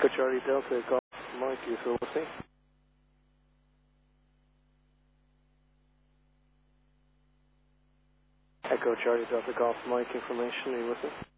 Echo Charlie Delta, Golf Mike, you still listening? Echo Charlie Delta, Golf Mike information, are you listening?